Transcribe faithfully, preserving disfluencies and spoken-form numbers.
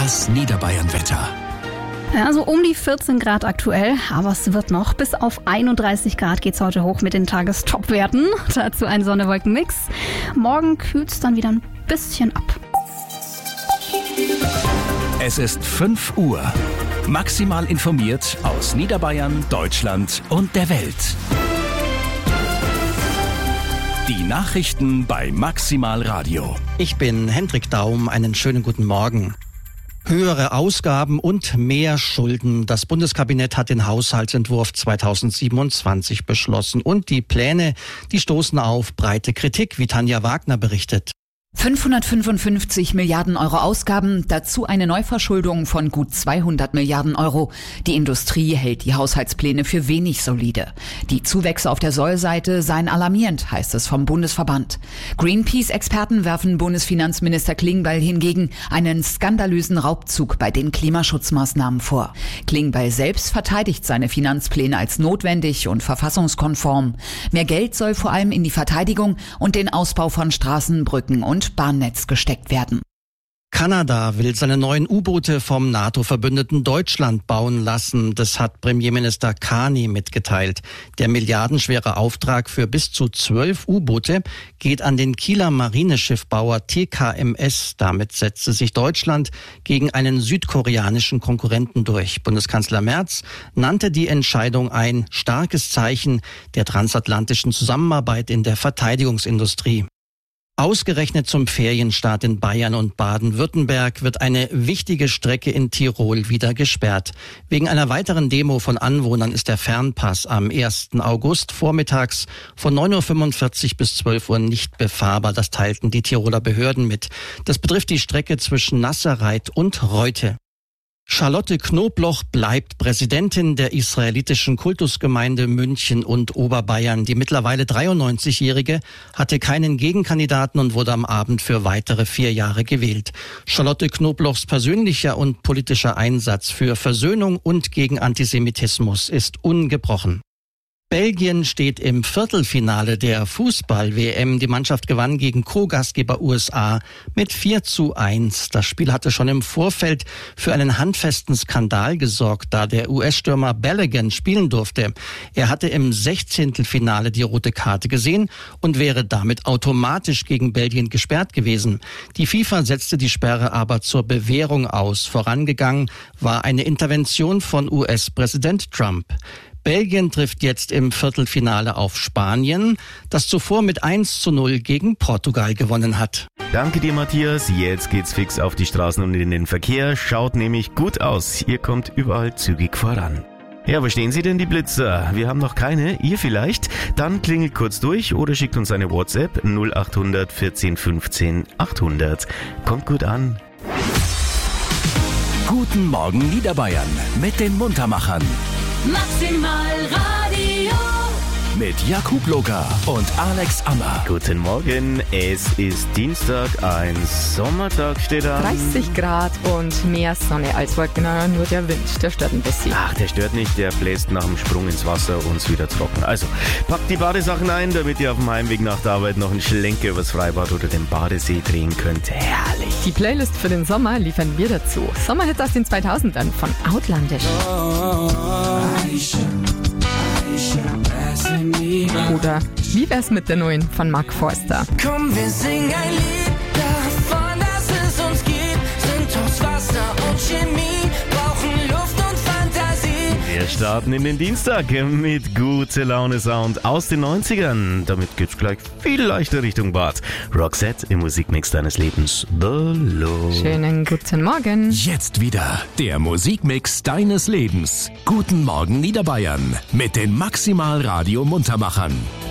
Das Niederbayern-Wetter. Ja, so um die vierzehn Grad aktuell, aber es wird noch. Bis auf einunddreißig Grad geht's heute hoch mit den Tagestopwerten. Dazu ein Sonne-Wolken-Mix. Morgen kühlt's dann wieder ein bisschen ab. Es ist fünf Uhr. Maximal informiert aus Niederbayern, Deutschland und der Welt. Die Nachrichten bei Maximal Radio. Ich bin Hendrik Daum, einen schönen guten Morgen. Höhere Ausgaben und mehr Schulden. Das Bundeskabinett hat den Haushaltsentwurf zweitausendsiebenundzwanzig beschlossen. Und die Pläne, die stoßen auf breite Kritik, wie Tanja Wagner berichtet. fünfhundertfünfundfünfzig Milliarden Euro Ausgaben, dazu eine Neuverschuldung von gut zweihundert Milliarden Euro. Die Industrie hält die Haushaltspläne für wenig solide. Die Zuwächse auf der Sollseite seien alarmierend, heißt es vom Bundesverband. Greenpeace-Experten werfen Bundesfinanzminister Klingbeil hingegen einen skandalösen Raubzug bei den Klimaschutzmaßnahmen vor. Klingbeil selbst verteidigt seine Finanzpläne als notwendig und verfassungskonform. Mehr Geld soll vor allem in die Verteidigung und den Ausbau von Straßen, Brücken und Bahnnetz gesteckt werden. Kanada will seine neuen U-Boote vom NATO-Verbündeten Deutschland bauen lassen. Das hat Premierminister Carney mitgeteilt. Der milliardenschwere Auftrag für bis zu zwölf U-Boote geht an den Kieler Marineschiffbauer T K M S. Damit setzte sich Deutschland gegen einen südkoreanischen Konkurrenten durch. Bundeskanzler Merz nannte die Entscheidung ein starkes Zeichen der transatlantischen Zusammenarbeit in der Verteidigungsindustrie. Ausgerechnet zum Ferienstart in Bayern und Baden-Württemberg wird eine wichtige Strecke in Tirol wieder gesperrt. Wegen einer weiteren Demo von Anwohnern ist der Fernpass am ersten August vormittags von neun Uhr fünfundvierzig bis zwölf Uhr nicht befahrbar. Das teilten die Tiroler Behörden mit. Das betrifft die Strecke zwischen Nasserreit und Reute. Charlotte Knobloch bleibt Präsidentin der israelitischen Kultusgemeinde München und Oberbayern. Die mittlerweile dreiundneunzigjährige hatte keinen Gegenkandidaten und wurde am Abend für weitere vier Jahre gewählt. Charlotte Knoblochs persönlicher und politischer Einsatz für Versöhnung und gegen Antisemitismus ist ungebrochen. Belgien steht im Viertelfinale der Fußball-W M. Die Mannschaft gewann gegen Co-Gastgeber U S A mit vier zu eins. Das Spiel hatte schon im Vorfeld für einen handfesten Skandal gesorgt, da der U S-Stürmer Balogun spielen durfte. Er hatte im Sechzehntelfinale die rote Karte gesehen und wäre damit automatisch gegen Belgien gesperrt gewesen. Die FIFA setzte die Sperre aber zur Bewährung aus. Vorangegangen war eine Intervention von U S-Präsident Trump. Belgien trifft jetzt im Viertelfinale auf Spanien, das zuvor mit eins zu null gegen Portugal gewonnen hat. Danke dir, Matthias. Jetzt geht's fix auf die Straßen und in den Verkehr. Schaut nämlich gut aus. Ihr kommt überall zügig voran. Ja, wo stehen Sie denn, die Blitzer? Wir haben noch keine. Ihr vielleicht? Dann klingelt kurz durch oder schickt uns eine WhatsApp null acht hundert vierzehn fünfzehn achthundert. Kommt gut an. Guten Morgen Niederbayern mit den Muntermachern. Maximal Radio. Mit Jakub Locker und Alex Ammer. Guten Morgen, es ist Dienstag, ein Sommertag steht an. dreißig Grad und mehr Sonne als Wolken, nur der Wind, der stört ein bisschen. Ach, der stört nicht, der bläst nach dem Sprung ins Wasser uns wieder trocken. Also, packt die Badesachen ein, damit ihr auf dem Heimweg nach der Arbeit noch einen Schlenker übers Freibad oder den Badesee drehen könnt. Herrlich. Die Playlist für den Sommer liefern wir dazu. Sommerhits aus den zweitausendern von Outlandish. Oder wie wär's mit der neuen von Mark Forster? Komm, wir singen ein Lied davon, dass es uns gibt. Sind aus Wasser und Chemie, brauchen Luft und Fantasie. Wir starten in den Dienstag mit gute Laune Sound aus den neunzigern. Damit geht's gleich viel leichter Richtung Bad. Roxette im Musikmix deines Lebens. Below. Schönen guten Morgen. Jetzt wieder der Musikmix deines Lebens. Guten Morgen Niederbayern mit den Maximal Radio Muntermachern.